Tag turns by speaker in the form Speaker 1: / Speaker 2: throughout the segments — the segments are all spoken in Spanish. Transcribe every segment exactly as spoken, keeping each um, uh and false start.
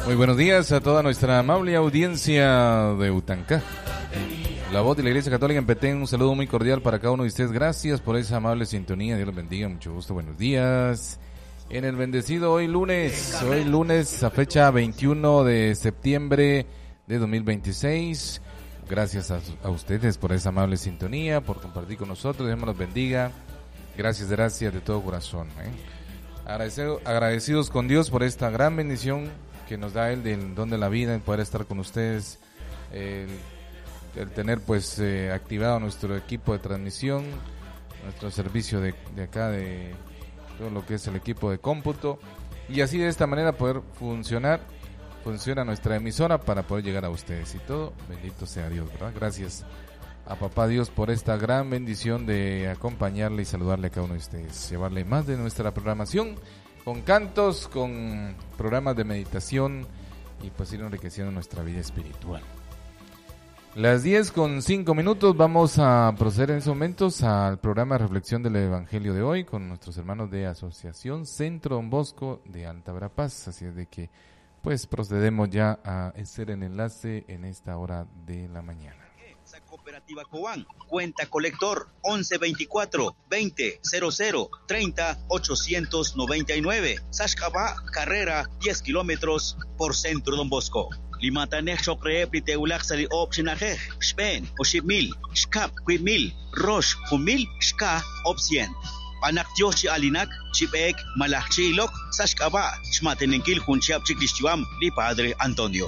Speaker 1: Muy buenos días a toda nuestra amable audiencia de Utancá. La voz de la Iglesia Católica en Petén, un saludo muy cordial para cada uno de ustedes. Gracias por esa amable sintonía. Dios los bendiga, mucho gusto, buenos días. En el bendecido hoy lunes, hoy lunes a fecha veintiuno de septiembre de dos mil veintiséis. Gracias a, a ustedes por esa amable sintonía, por compartir con nosotros. Dios los bendiga. Gracias, gracias de todo corazón. ¿eh? Agradecido, agradecidos con Dios por esta gran bendición que nos da Él del don de la vida, el poder estar con ustedes, el, el tener pues eh, activado nuestro equipo de transmisión, nuestro servicio de, de acá, de todo lo que es el equipo de cómputo, y así de esta manera poder funcionar, funciona nuestra emisora para poder llegar a ustedes y todo. Bendito sea Dios, ¿verdad? Gracias a Papá Dios por esta gran bendición de acompañarle y saludarle a cada uno de ustedes, llevarle más de nuestra programación, con cantos, con programas de meditación y pues ir enriqueciendo nuestra vida espiritual. Las diez con cinco minutos, vamos a proceder en estos momentos al programa de reflexión del Evangelio de hoy con nuestros hermanos de Asociación Centro Don Bosco de Alta Verapaz. Así es de que pues procedemos ya a hacer el enlace en esta hora de la mañana.
Speaker 2: Cooperativa Cobán, cuenta colector once veinticuatro veinte cero cero treinta ochocientos noventa y nueve, Sashkaba, carrera diez kilómetros por Centro Don Bosco. Limata Nexo Preeprite Ulaxali Optionaje, Spen, Oshimil, Shkap, Quimil, Rosh, Humil, Shka, Opcien. Anak Yoshi Alinak, Chipek, Malachilok, Sashkaba, Shmatenenkil Hunchiap Chiklichuam, Li Padre Antonio.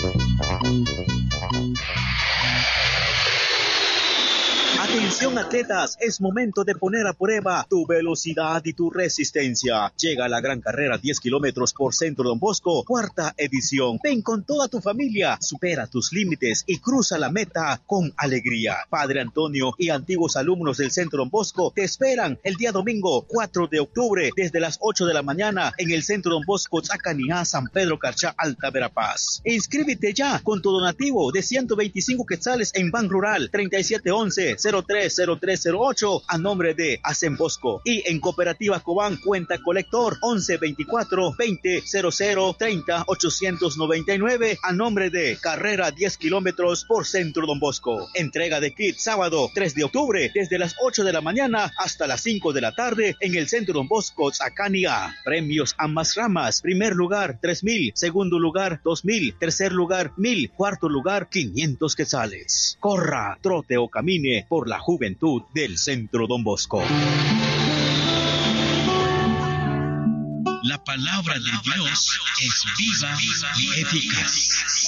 Speaker 2: Atención atletas, es momento de poner a prueba tu velocidad y tu resistencia. Llega la gran carrera diez kilómetros por Centro Don Bosco, cuarta edición. Ven con toda tu familia, supera tus límites y cruza la meta con alegría. Padre Antonio y antiguos alumnos del Centro Don Bosco te esperan el día domingo cuatro de octubre desde las ocho de la mañana en el Centro Don Bosco, Tzacanías, San Pedro Carchá, Alta Verapaz. Inscríbete ya con tu donativo de ciento veinticinco quetzales en Ban Rural treinta y siete once cero tres cero tres cero ocho a nombre de Hacen Bosco, y en Cooperativa Cobán cuenta colector once veinticuatro veinte cero cero treinta ochocientos noventa y nueve a nombre de Carrera diez kilómetros por Centro Don Bosco. Entrega de kit sábado tres de octubre desde las ocho de la mañana hasta las cinco de la tarde en el Centro Don Bosco, Tzacanías. Premios ambas ramas: primer lugar tres mil, segundo lugar dos mil, tercer lugar mil, cuarto lugar quinientos quetzales. Corra, trote o camine por la juventud del Centro Don Bosco.
Speaker 3: La palabra de Dios es viva y eficaz.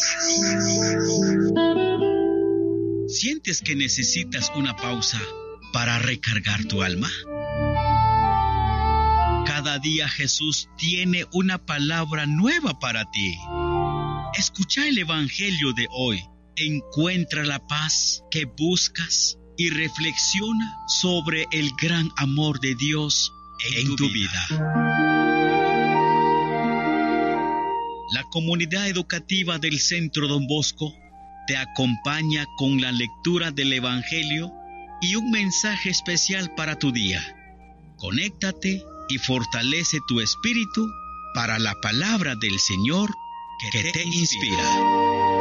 Speaker 3: ¿Sientes que necesitas una pausa para recargar tu alma? Cada día Jesús tiene una palabra nueva para ti. Escucha el Evangelio de hoy. Encuentra la paz que buscas y reflexiona sobre el gran amor de Dios en, en tu vida. vida. La comunidad educativa del Centro Don Bosco te acompaña con la lectura del Evangelio y un mensaje especial para tu día. Conéctate y fortalece tu espíritu para la palabra del Señor que, que te, te inspira. inspira.